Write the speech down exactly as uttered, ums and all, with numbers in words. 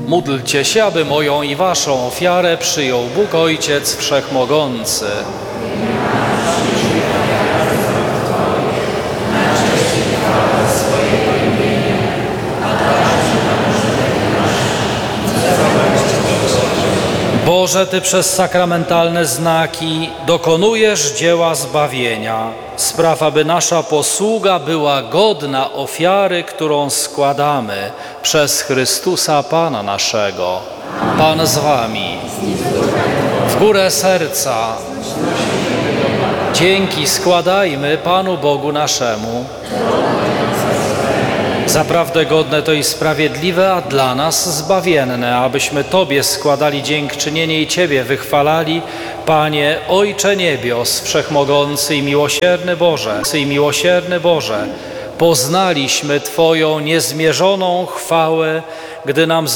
Módlcie się, aby moją i waszą ofiarę przyjął Bóg Ojciec Wszechmogący. Boże, Ty przez sakramentalne znaki dokonujesz dzieła zbawienia. Spraw, aby nasza posługa była godna ofiary, którą składamy przez Chrystusa Pana naszego. Pan z wami. W górę serca. Dzięki składajmy Panu Bogu naszemu. Zaprawdę godne to i sprawiedliwe, a dla nas zbawienne, abyśmy Tobie składali dziękczynienie i Ciebie wychwalali, Panie, Ojcze Niebios, Wszechmogący i miłosierny Boże, i miłosierny Boże, poznaliśmy Twoją niezmierzoną chwałę, gdy nam